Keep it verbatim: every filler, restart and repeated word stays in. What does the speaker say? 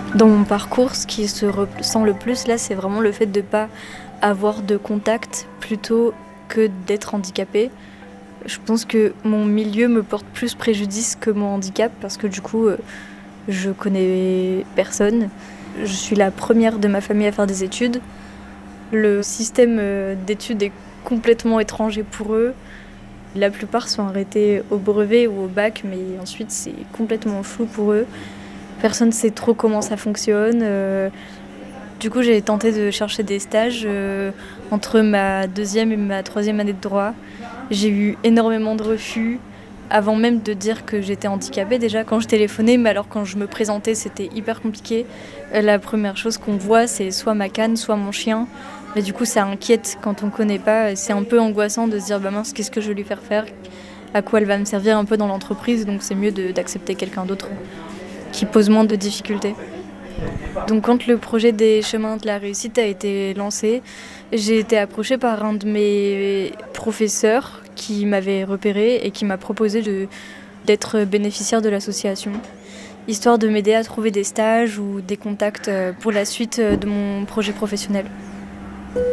Dans mon parcours, ce qui se ressent le plus là, c'est vraiment le fait de ne pas avoir de contact plutôt que d'être handicapée. Je pense que mon milieu me porte plus préjudice que mon handicap parce que du coup, euh, je connais personne. Je suis la première de ma famille à faire des études. Le système euh, d'études est complètement étranger pour eux. La plupart sont arrêtés au brevet ou au bac, mais ensuite c'est complètement flou pour eux. Personne ne sait trop comment ça fonctionne. Euh, du coup, j'ai tenté de chercher des stages euh, entre ma deuxième et ma troisième année de droit. J'ai eu énormément de refus avant même de dire que j'étais handicapée déjà quand je téléphonais, mais alors quand je me présentais, c'était hyper compliqué. Euh, la première chose qu'on voit, c'est soit ma canne, soit mon chien. Mais du coup, ça inquiète quand on connaît pas. C'est un peu angoissant de se dire, bah mince, qu'est-ce que je vais lui faire faire? À quoi elle va me servir un peu dans l'entreprise? Donc c'est mieux de- d'accepter quelqu'un d'autre qui pose moins de difficultés. Donc quand le projet des chemins de la réussite a été lancé, j'ai été approchée par un de mes professeurs qui m'avait repérée et qui m'a proposé de, d'être bénéficiaire de l'association, histoire de m'aider à trouver des stages ou des contacts pour la suite de mon projet professionnel.